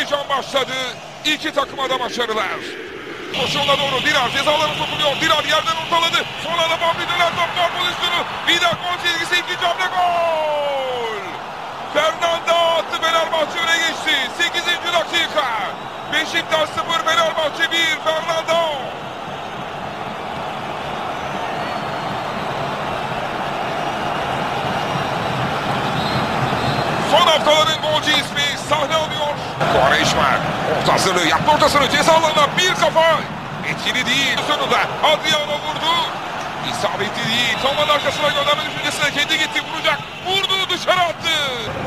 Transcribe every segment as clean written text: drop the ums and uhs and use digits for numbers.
heyecan başladı. İki takıma da başarılar. Koşuğuna doğru Dirar cezalarına sokuluyor. Dirar yerden ortaladı. Son anda Fabri döner top var pozisyonu. Vida gol çizgisi, ikinci hamle gol. Fernando attı, Fenerbahçe öne geçti. 8. dakika. Beşiktaş 0, Fenerbahçe 1. Fernando. Son haftaların golcü ismi sahne alıyor. Quaresma orta hazırlığı yaptı, ortasını ceza alanına bir kafa. Etkili değil. Sonunda Adriano vurdu. İsabetli değil. Toman arkasına gönderme düşüncesine kendi gitti, vuracak. Vurdu, dışarı attı.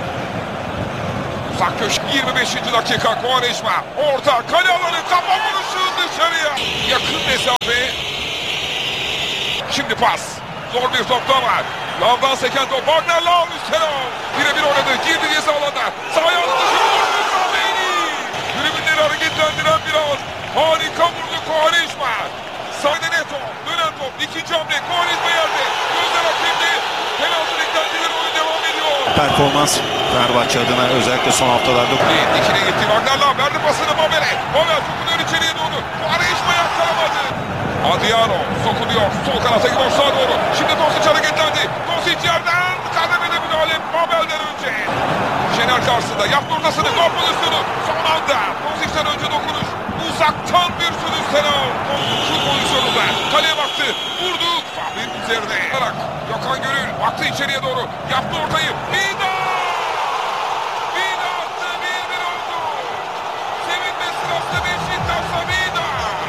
Uzak köşk 25. dakika. Quaresma orta kale alanı, kafa vuruşu dışarıya. Yakın mesafe. Şimdi pas. Zor bir top daha var. Lavdan seken top. Wagner Lav üstüne. Birebir oynadı. Girdi ceza alanına. Sahaya attı. Tribünleri hareketlendiren bir an. Harika vurdu Quaresma. Sahne top. Dönen top. İkinci hamle. Quaresma yerde. Gözler hakimdi. Penaltı beklentileri, oyun devam ediyor. Performans Fenerbahçe adına özellikle son haftalarda. İkine gitti. Wagner Lav verdi pasını Mabel'e. Mabel sokuluyor içeriye doğru. Quaresma yakalamadı. Adriano sokuluyor. Sol kanata gidiyor, sağa doğru. Şimdi Tosic hareketlendi. Tosic yerden kademede müdahale Mabel'den önce. Şener karşısında yaptı ortasını. Gol pozisyonu. Son anda Tosic'ten önce dokunuş. Uzaktan bir sürü Senal. Şut pozisyonunda. Kaleye baktı. Vurdu. Fabri'nin üzerine. Gökhan Gönül baktı içeriye doğru. Yaptı ortayı. Vida! Vida attı. 1-1 oldu. Sevinme sırası Beşiktaş'ta Vida.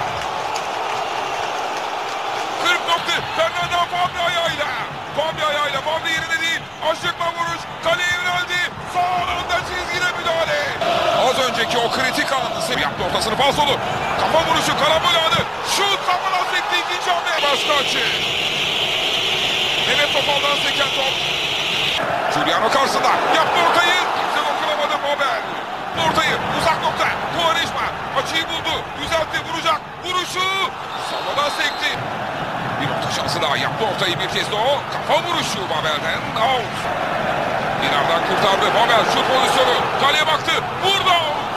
40 nokta. Fernando Fabri ayağıyla. Fabri yerine değil. Aşıkla vuruş. Kaleye yöneldi. Son anda çizgide müdahale. Az önceki o kritik anı yaptı, ortasını falsolu. Kafa vuruşu, karambol anı. Şut kafadan sekti, ikinci hamle. Başka açı. Mehmet Topal'dan seken top. Giuliano karşısında. Yaptı ortayı. Kimse dokunamadı Mabel. Ortayı uzak nokta. Quaresma açıyı buldu. Düzeltti, vuracak. Vuruşu. Sağdan sekti. Bir orta şansı daha, yaptı ortayı bir kez de o. Kafa vuruşu Mabel'den. Out. Dinar'dan kurtardı. Mabel şut pozisyonu. Kaleye baktı. Vurdu.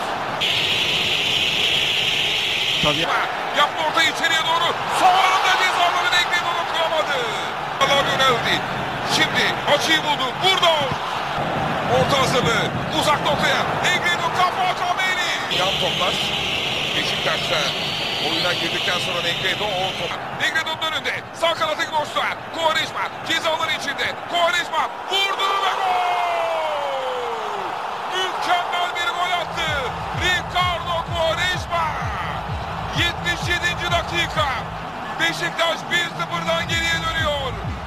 Tabii. Yaptı ortayı içeriye doğru. Sonunda cezalarını ekledi, onu kıramadı. Allah yöneldi. Şimdi açıyı buldu. Vurdu. Orta hazırlığı. Uzak noktaya. Negredo kafa Cameli. Yan toplar. Beşiktaş'ta oyuna girdikten sonra Negredo o top. Negredo'nun önünde. Sağ kanatı boşta. Quaresma cezaları içinde. Quaresma vurdu ve gol! Mükemmel bir gol attı. Ricardo Quaresma. 77. dakika. Beşiktaş 1-0'dan geriye dönüyor.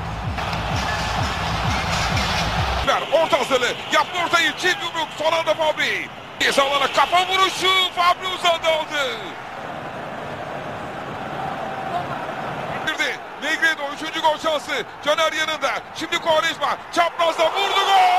Orta hazırlığı. Yaptı ortayı. Çift yumruk. Son anda Fabri. Cezalarına kafa vuruşu. Fabri uzadı aldı. Negredo 3. gol şansı. Caner yanında. Şimdi Quaresma çaprazda vurdu, gol!